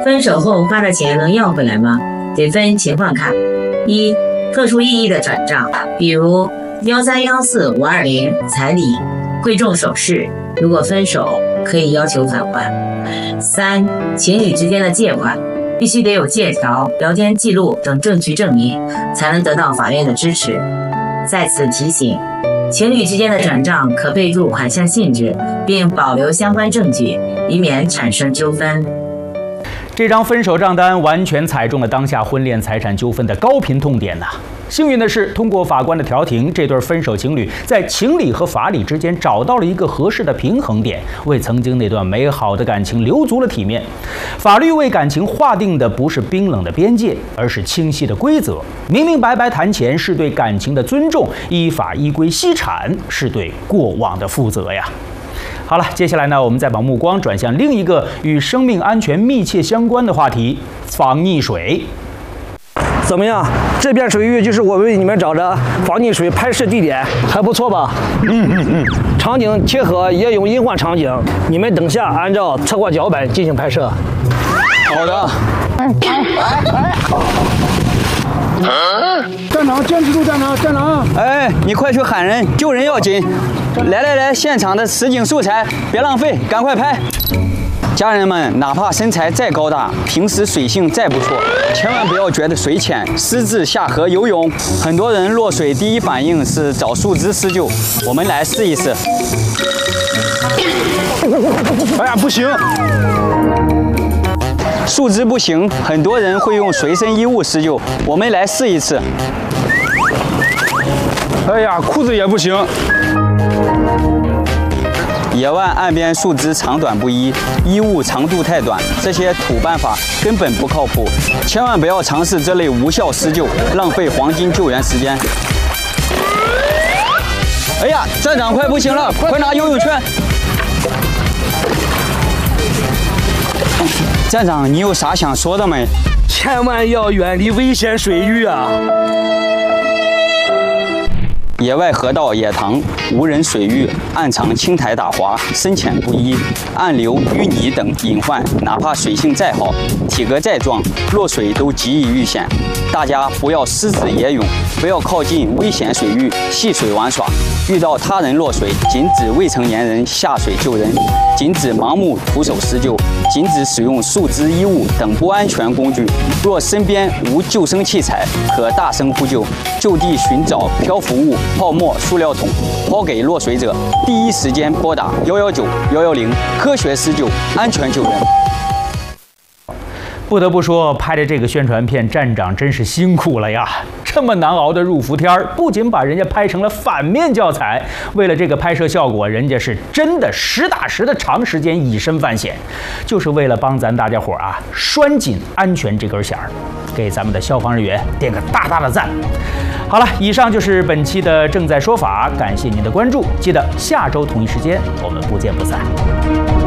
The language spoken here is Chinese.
分手后花的钱能要回来吗？得分情况看：一、特殊意义的转账，比如1314-520彩礼、贵重首饰，如果分手可以要求返还。三、情侣之间的借款，必须得有借条、聊天记录等证据证明，才能得到法院的支持。在此提醒，情侣之间的转账可备注款项性质，并保留相关证据，以免产生纠纷。 这张分手账单完全踩中了当下婚恋财产纠纷的高频痛点呐！幸运的是，通过法官的调停，这对分手情侣在情理和法理之间找到了一个合适的平衡点，为曾经那段美好的感情留足了体面。法律为感情划定的不是冰冷的边界，而是清晰的规则。明明白白谈钱是对感情的尊重，依法依规析产是对过往的负责呀。好了，接下来呢，我们再把目光转向另一个与生命安全密切相关的话题——防溺水。 怎么样？这片水域就是我为你们找的防溺水拍摄地点，还不错吧？场景切合也有隐患场景，你们等下按照策划脚本进行拍摄。 好的。 站长，坚持住，站长！ 哎，你快去喊人，救人要紧！来，现场的实景素材别浪费，赶快拍！家人们，哪怕身材再高大，平时水性再不错，千万不要觉得水浅，私自下河游泳。很多人落水第一反应是找树枝施救，我们来试一试。 哎呀，不行！ 树枝不行，很多人会用随身衣物施救，我们来试一次。 哎呀，裤子也不行。 野外岸边树枝长短不一，衣物长度太短，这些土办法根本不靠谱，千万不要尝试这类无效施救，浪费黄金救援时间。哎呀，站长快不行了，快拿游泳圈！站长，你有啥想说的没？ 千万要远离危险水域啊！ 野外河道、野塘、无人水域，岸长青苔打滑，深浅不一，暗流、淤泥等隐患，哪怕水性再好，体格再壮，落水都极易遇险。大家不要私自野泳，不要靠近危险水域戏水玩耍。遇到他人落水，禁止未成年人下水救人，禁止盲目徒手施救，禁止使用树枝、衣物等不安全工具。若身边无救生器材，可大声呼救，就地寻找漂浮物、泡沫、塑料桶，抛给落水者，第一时间拨打119、110，科学施救，安全救援。 不得不说，拍的这个宣传片，站长真是辛苦了呀！这么难熬的入伏天儿，不仅把人家拍成了反面教材，为了这个拍摄效果，人家是真的实打实的长时间以身犯险，就是为了帮咱大家伙啊拴紧安全这根弦儿。给咱们的消防人员点个大大的赞。好了，以上就是本期的正在说法，感谢您的关注，记得下周同一时间我们不见不散。